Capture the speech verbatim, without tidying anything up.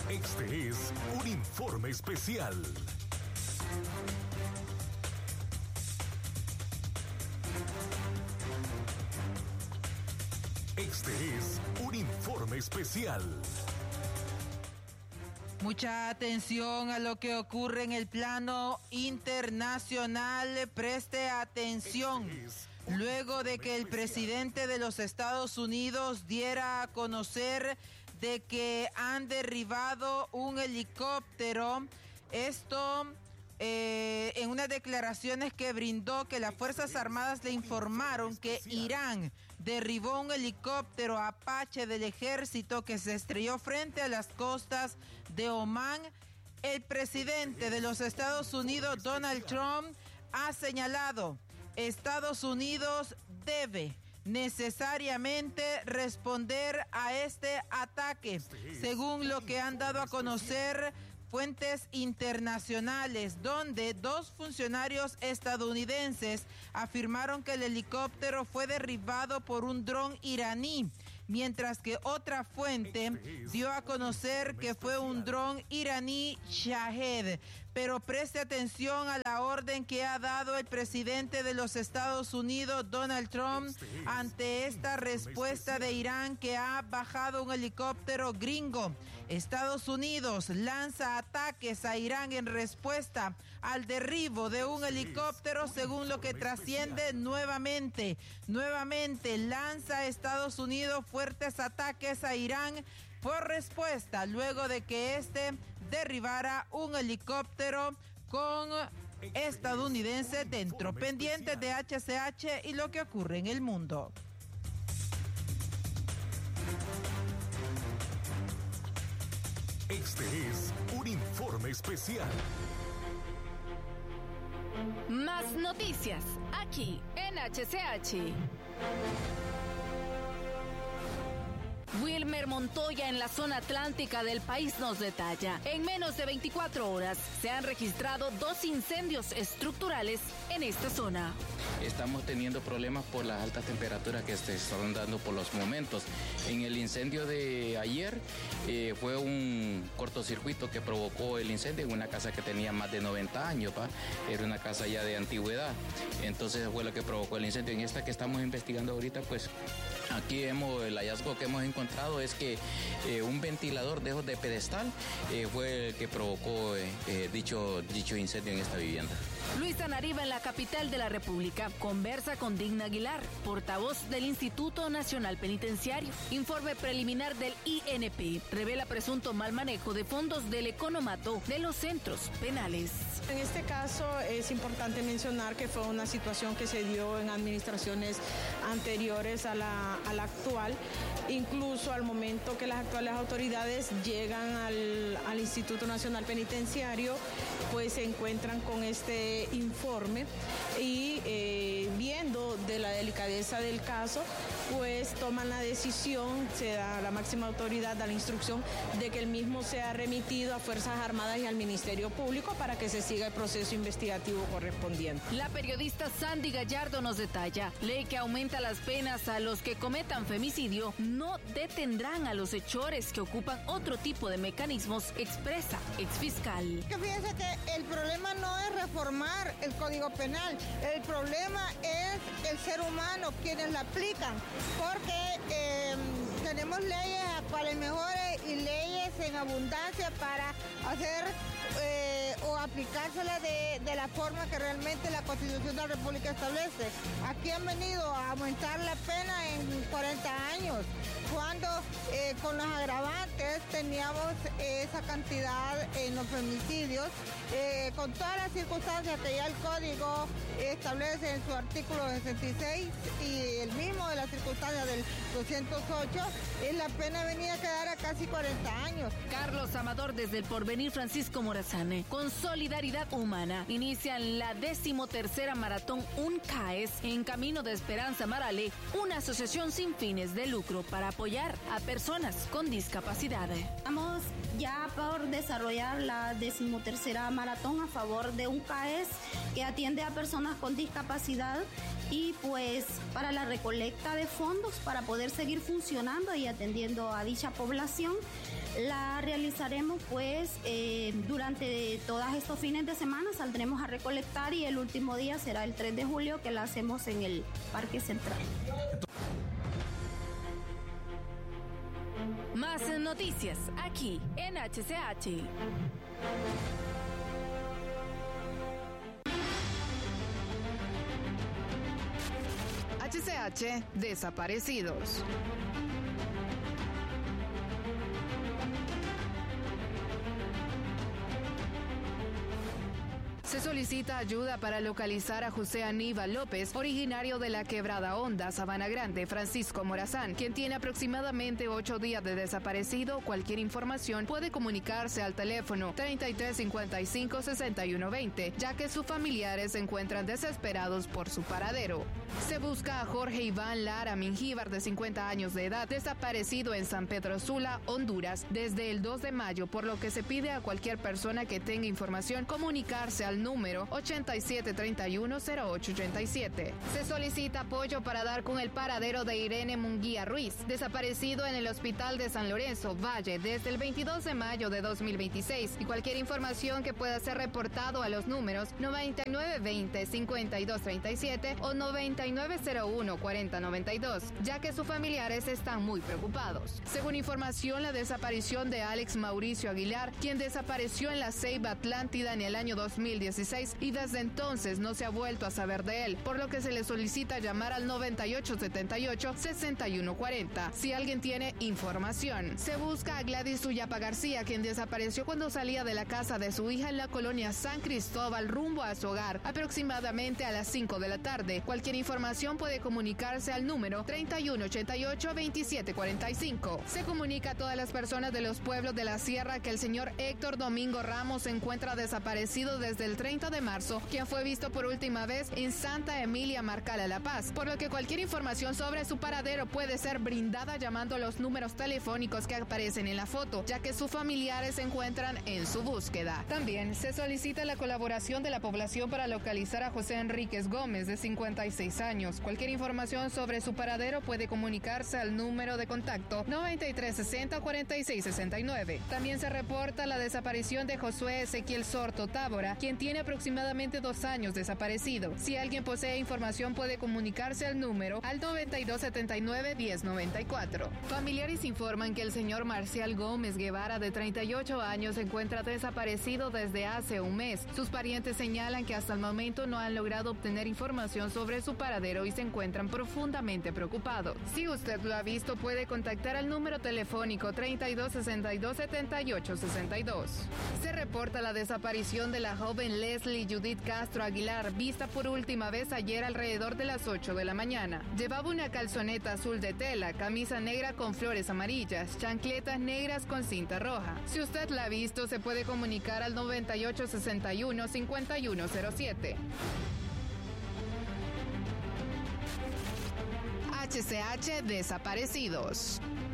Este es un informe especial. Este es un informe especial. Mucha atención a lo que ocurre en el plano internacional. Preste atención. Luego de que el presidente de los Estados Unidos diera a conocer de que han derribado un helicóptero, esto eh, en unas declaraciones que brindó, que las Fuerzas Armadas le informaron que Irán derribó un helicóptero Apache del ejército que se estrelló frente a las costas de Omán. El presidente de los Estados Unidos, Donald Trump, ha señalado: Estados Unidos debe necesariamente responder a este ataque, según lo que han dado a conocer fuentes internacionales, donde dos funcionarios estadounidenses afirmaron que el helicóptero fue derribado por un dron iraní, mientras que otra fuente dio a conocer que fue un dron iraní Shahed. Pero preste atención a la orden que ha dado el presidente de los Estados Unidos, Donald Trump, ante esta respuesta de Irán, que ha bajado un helicóptero gringo. Estados Unidos lanza ataques a Irán en respuesta al derribo de un helicóptero, según lo que trasciende nuevamente. Nuevamente lanza a Estados Unidos fuertes ataques a Irán por respuesta, luego de que este derribara un helicóptero con estadounidense dentro. Pendientes de H C H y lo que ocurre en el mundo. Este es un informe especial. Más noticias aquí en H C H. Wilmer Montoya, en la zona atlántica del país, nos detalla: en menos de veinticuatro horas se han registrado dos incendios estructurales en esta zona. Estamos teniendo problemas por las altas temperaturas que se están dando por los momentos. En el incendio de ayer eh, fue un cortocircuito que provocó el incendio en una casa que tenía más de noventa años, ¿pa? Era una casa ya de antigüedad. Entonces fue lo que provocó el incendio. En esta que estamos investigando ahorita, pues aquí hemos, el hallazgo que hemos encontrado es que eh, un ventilador de, de pedestal eh, fue el que provocó eh, eh, dicho, dicho incendio en esta vivienda. Luisa Nariva, en la capital de la República, conversa con Digna Aguilar, portavoz del Instituto Nacional Penitenciario. Informe preliminar del I N P revela presunto mal manejo de fondos del economato de los centros penales. En este caso es importante mencionar que fue una situación que se dio en administraciones anteriores a la, a la actual. Incluso al momento que las actuales autoridades llegan al, al Instituto Nacional Penitenciario, pues se encuentran con este informe y eh, viendo de la delicadeza del caso, pues toman la decisión, se da la máxima autoridad, da la instrucción de que el mismo sea remitido a Fuerzas Armadas y al Ministerio Público para que se siga el proceso investigativo correspondiente. La periodista Sandy Gallardo nos detalla: ley que aumenta las penas a los que cometan femicidio no detendrán a los hechores que ocupan otro tipo de mecanismos, expresa exfiscal. Que fíjense que el problema no es reformar el Código Penal, el problema es el ser humano, quienes la aplican, porque eh, tenemos leyes para el mejores y leyes en abundancia para hacer eh, o aplicárselas de, de la forma que realmente la Constitución de la República establece. Aquí han venido a aumentar la pena en cuarenta años, cuando eh, con los agravantes teníamos esa cantidad en los femicidios, eh, con todas las circunstancias que ya el Código establece en su artículo sesenta y seis y el mismo de las circunstancias del doscientos ocho, eh, la pena venía a quedar a casi cuarenta años. Carlos Amador, desde El Porvenir, Francisco Morazane. Con solidaridad humana inician la decimotercera maratón Un CAES en Camino de Esperanza Marale, una asociación sin fines de lucro para apoyar a personas con discapacidad. Estamos ya por desarrollar la decimotercera maratón a favor de Un CAES que atiende a personas con discapacidad y pues para la recolecta de fondos para poder seguir funcionando y atendiendo a dicha población. la realizaremos pues eh, durante todos estos fines de semana, saldremos a recolectar y el último día será el tres de julio que la hacemos en el Parque Central. Más noticias aquí en H C H. H C H Desaparecidos. Se solicita ayuda para localizar a José Aníbal López, originario de la Quebrada Honda, Sabana Grande, Francisco Morazán, quien tiene aproximadamente ocho días de desaparecido. Cualquier información puede comunicarse al teléfono treinta y tres cincuenta y cinco sesenta y uno veinte, ya que sus familiares se encuentran desesperados por su paradero. Se busca a Jorge Iván Lara Mingíbar, de cincuenta años de edad, desaparecido en San Pedro Sula, Honduras, desde el dos de mayo, por lo que se pide a cualquier persona que tenga información comunicarse al número ochenta y siete treinta y uno cero ocho ochenta y siete. Se solicita apoyo para dar con el paradero de Irene Munguía Ruiz, desaparecido en el Hospital de San Lorenzo, Valle, desde el veintidós de mayo de dos mil veintiséis, y cualquier información que pueda ser reportado a los números noventa y nueve veinte cincuenta y dos treinta y siete o noventa y nueve cero uno cuarenta noventa y dos, ya que sus familiares están muy preocupados. Según información, la desaparición de Alex Mauricio Aguilar, quien desapareció en la Ceiba Atlántida en el año dos mil dieciséis, y desde entonces no se ha vuelto a saber de él, por lo que se le solicita llamar al noventa y ocho setenta y ocho sesenta y uno cuarenta si alguien tiene información. Se busca a Gladys Uyapa García, quien desapareció cuando salía de la casa de su hija en la colonia San Cristóbal rumbo a su hogar aproximadamente a las cinco de la tarde. Cualquier información puede comunicarse al número treinta y uno ochenta y ocho veintisiete cuarenta y cinco. Se comunica a todas las personas de los pueblos de la sierra que el señor Héctor Domingo Ramos se encuentra desaparecido desde el treinta de marzo, quien fue visto por última vez en Santa Emilia Marcala, La Paz, por lo que cualquier información sobre su paradero puede ser brindada llamando a los números telefónicos que aparecen en la foto, ya que sus familiares se encuentran en su búsqueda. También se solicita la colaboración de la población para localizar a José Enríquez Gómez, de cincuenta y seis años. Cualquier información sobre su paradero puede comunicarse al número de contacto noventa y tres sesenta cuarenta y seis sesenta y nueve. También se reporta la desaparición de Josué Ezequiel Sorto Tábora, quien tiene aproximadamente dos años desaparecido. Si alguien posee información puede comunicarse al número al noventa y dos setenta y nueve diez noventa y cuatro. Familiares informan que el señor Marcial Gómez Guevara, de treinta y ocho años, se encuentra desaparecido desde hace un mes. Sus parientes señalan que hasta el momento no han logrado obtener información sobre su paradero y se encuentran profundamente preocupados. Si usted lo ha visto, puede contactar al número telefónico treinta y dos sesenta y dos setenta y ocho sesenta y dos. Se reporta la desaparición de la joven Leslie Judith Castro Aguilar, vista por última vez ayer alrededor de las ocho de la mañana. Llevaba una calzoneta azul de tela, camisa negra con flores amarillas, chancletas negras con cinta roja. Si usted la ha visto, se puede comunicar al noventa y ocho sesenta y uno cincuenta y uno cero siete. H C H Desaparecidos.